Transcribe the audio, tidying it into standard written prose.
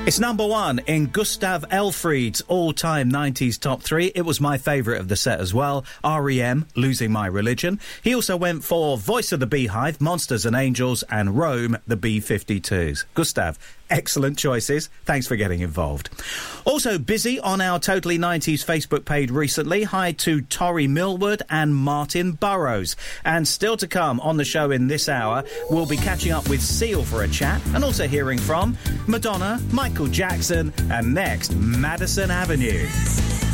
It's number one in Gustav Elfried's all-time 90s top three. It was my favourite of the set as well. R.E.M., Losing My Religion. He also went for Voice of the Beehive, Monsters and Angels, and Rome, the B-52s. Gustav, excellent choices. Thanks for getting involved. Also busy on our Totally 90s Facebook page recently. Hi to Torry Millwood and Martin Burrows. And still to come on the show in this hour, we'll be catching up with Seal for a chat and also hearing from Madonna, Michael Jackson, and next, Madison Avenue.